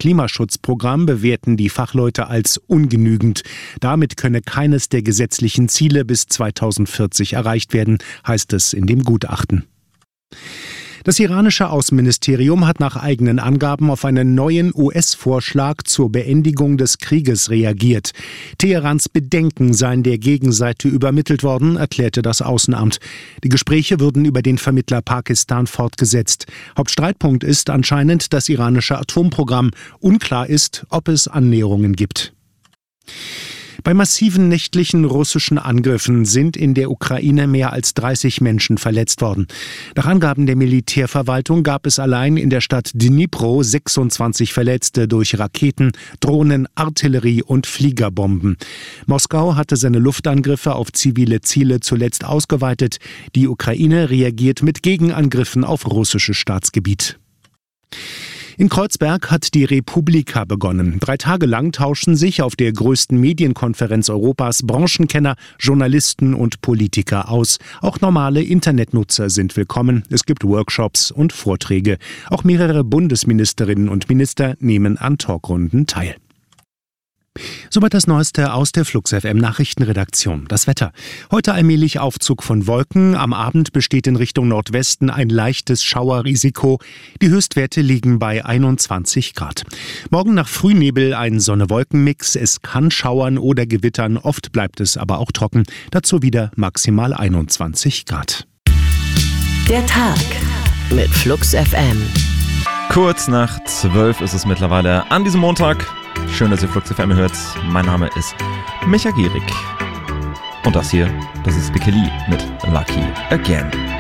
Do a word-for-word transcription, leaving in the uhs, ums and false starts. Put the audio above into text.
Klimaschutzprogramm bewerten die Fachleute als ungenügend. Damit könne keines der gesetzlichen Ziele bis zweitausendvierzig erreicht werden, heißt es in dem Gutachten. Das iranische Außenministerium hat nach eigenen Angaben auf einen neuen U S-Vorschlag zur Beendigung des Krieges reagiert. Teherans Bedenken seien der Gegenseite übermittelt worden, erklärte das Außenamt. Die Gespräche würden über den Vermittler Pakistan fortgesetzt. Hauptstreitpunkt ist anscheinend das iranische Atomprogramm. Unklar ist, ob es Annäherungen gibt. Bei massiven nächtlichen russischen Angriffen sind in der Ukraine mehr als dreißig Menschen verletzt worden. Nach Angaben der Militärverwaltung gab es allein in der Stadt Dnipro sechsundzwanzig Verletzte durch Raketen, Drohnen, Artillerie und Fliegerbomben. Moskau hatte seine Luftangriffe auf zivile Ziele zuletzt ausgeweitet. Die Ukraine reagiert mit Gegenangriffen auf russisches Staatsgebiet. In Kreuzberg hat die Republika begonnen. Drei Tage lang tauschen sich auf der größten Medienkonferenz Europas Branchenkenner, Journalisten und Politiker aus. Auch normale Internetnutzer sind willkommen. Es gibt Workshops und Vorträge. Auch mehrere Bundesministerinnen und Minister nehmen an Talkrunden teil. Soweit das Neueste aus der Flux F M Nachrichtenredaktion. Das Wetter. Heute allmählich Aufzug von Wolken. Am Abend besteht in Richtung Nordwesten ein leichtes Schauerrisiko. Die Höchstwerte liegen bei einundzwanzig Grad. Morgen nach Frühnebel ein Sonne-Wolken-Mix. Es kann schauern oder gewittern. Oft bleibt es aber auch trocken. Dazu wieder maximal einundzwanzig Grad. Der Tag mit Flux F M. Kurz nach zwölf ist es mittlerweile an diesem Montag. Schön, dass ihr Flux F M hört. Mein Name ist Micha Gierig. Und das hier, das ist Bekeli mit Lucky Again.